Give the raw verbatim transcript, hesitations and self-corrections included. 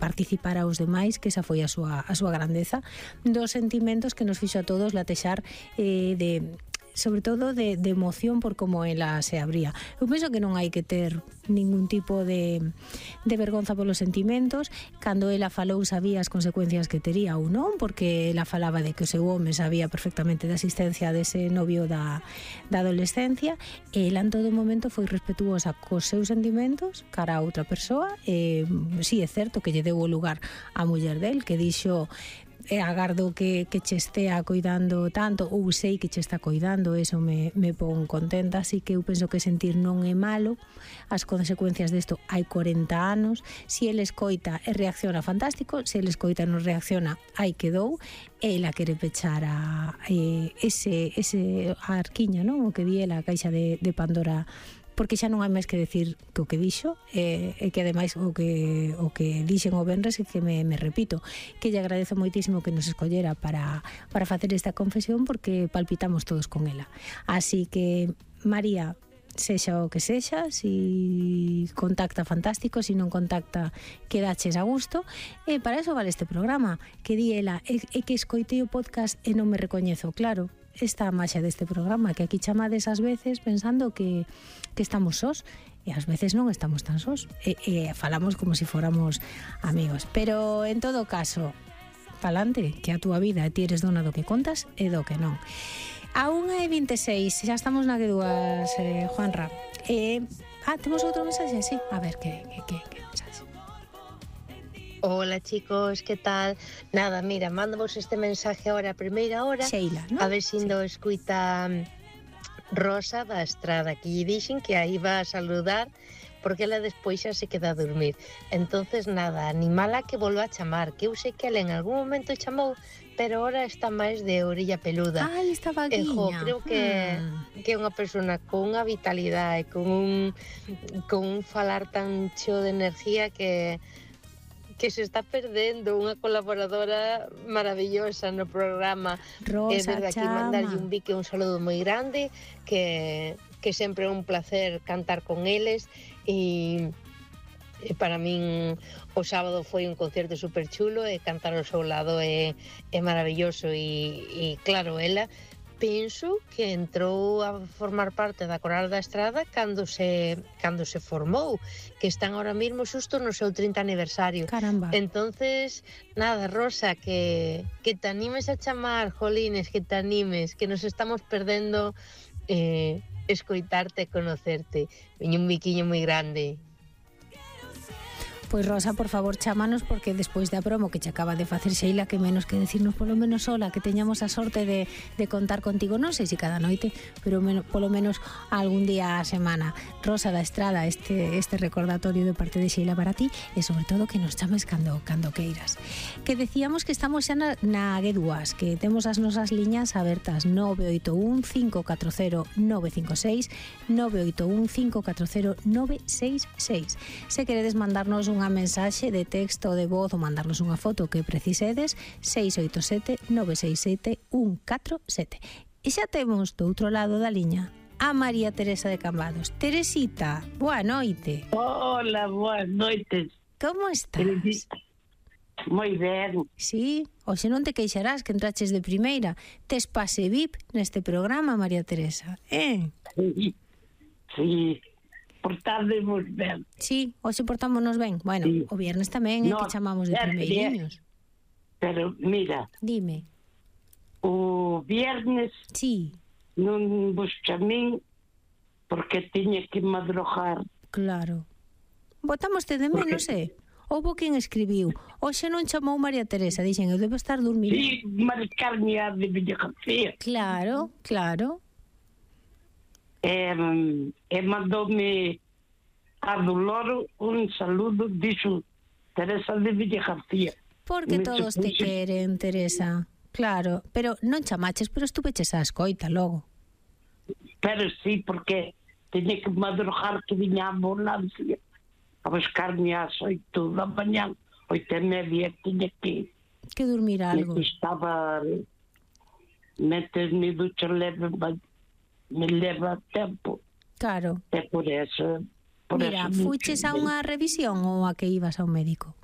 participar aos demais, que esa foi a súa, a súa grandeza, dos sentimentos que nos fixo a todos latexar eh, de... sobre todo de, de emoción por como ela se abría. Eu penso que non hai que ter ningún tipo de, de vergonza polos sentimentos. Cando ela falou sabía as consecuencias que tería ou non, porque ela falaba de que o seu home sabía perfectamente da existencia dese novio da, da adolescencia, e ela en todo momento foi respetuosa cos seus sentimentos cara a outra persoa. E si é certo que lle deu o lugar á muller del, que dixo e agardo que, que che estea coidando tanto, ou sei que che está coidando, eso me, me pon contenta. Así que eu penso que sentir non é malo. As consecuencias desto hai corenta anos. Si ele escoita e reacciona, fantástico. Se ele escoita e non reacciona, aí quedou. Ela quere pechar a, eh, ese, ese a arquiña, non? O que di ela, a caixa de, de Pandora, porque xa non hai máis que decir que o que dixo, e, e que ademais o que o que dixen o venres, e que me, me repito, que lle agradezo moitísimo que nos escollera para, para facer esta confesión, porque palpitamos todos con ela. Así que, María, sexa o que sexa, si contacta, fantástico, si non contacta, quedaches a gusto, e para eso vale este programa, que di ela, é, é que escoitei o podcast e non me recoñezo. Claro, esta a maxia deste programa, que aquí chamades ás veces pensando que, que estamos sós, e ás veces non estamos tan sós, e, e falamos como se si fóramos amigos. Pero en todo caso, palante, que a túa vida ti eres dona do que contas e do que non. A unha e vinte e seis, xa estamos na que dúas, eh, Juanra. Eh, ah, temos outro mensaxe? Sí, a ver, que, que, que, que mensaxe? Hola chicos, ¿qué tal? Nada, mira, mándavos este mensaje ahora a primeira hora, Sheila, ¿no? A ver se indo sí. escuita Rosa da Estrada, que lle dixen que aí va a saludar, porque ela despois xa se queda a dormir. Entonces nada, animala que volva a chamar, que eu sei que ela en algún momento chamou, pero ahora está máis de orilla peluda. Ai, está vaguiña. Ejo, creo que hmm. que é unha persona con unha vitalidade, con un con un falar tan cheo de energía que que se está perdendo unha colaboradora maravillosa no programa. Rosa, é verdade, aquí mandarlle un bique, un saludo moi grande, que, que sempre é un placer cantar con eles, e, e para min o sábado foi un concerto super chulo, e cantar ao seu lado é, é maravilloso, e, e claro, ela penso que entrou a formar parte da Coral da Estrada cando se cando se formou, que están ahora mismo xusto no seu trinta aniversario. Caramba. Entonces, nada, Rosa, que, que te animes a chamar, jolines, que te animes, que nos estamos perdendo eh, escoitarte e conocerte. Veño un biquiño moi grande. Pois Rosa, por favor, chámanos, porque despois da promo que che acaba de facer Sheila, que menos que decirnos polo menos sola, que teñamos a sorte de, de contar contigo, non sei se cada noite, pero men, polo menos algún día a semana. Rosa da Estrada, este, este recordatorio de parte de Sheila para ti, e sobre todo que nos chames cando, cando queiras. Que decíamos que estamos xa na, na G dúas, que temos as nosas liñas abertas nove oito un cinco catro cero nove cinco seis, nove oito un cinco catro cero nove seis seis. Se queredes mandarnos unha mensaxe de texto ou de voz, ou mandarnos unha foto que precisedes, seis oito sete nove seis sete un catro sete. E xa temos do outro lado da liña a María Teresa de Cambados. Teresita, boa noite. Hola, boas noites. Como estás? Moi ben. Sí, hoxe non te queixarás que entraches de primeira. Tes pase V I P neste programa, María Teresa, eh? Sí, sí. Portádemos ben. Sí, hoxe portámonos ben. Bueno, sí. O viernes tamén, no, é que chamamos de primeiriños. Pero, mira. Dime. O viernes sí. Non vos chamín porque tiña que madrugar. Claro. Botámoste de menos, porque... eh? Houbo quen escribiu, hoxe non chamou María Teresa, dixen, eu debo estar dormindo. Sí, marcarme a de Villa García. Claro, claro. E, e mandoume a do Loro un saludo, dixo Teresa de Villa García. Porque todos te queren, Teresa. Claro, pero non chamaches, pero estuveches a escoita logo. Pero sí, porque teña que madrugar, que viña a ambulancia a buscarme ás oito da mañá, oito e media, teña que que dormir algo. Me estaba metes-me ducha leve, me leva tempo. Claro. É por eso. Por Mira, eso fuches a unha revisión ou a que ibas ao médico?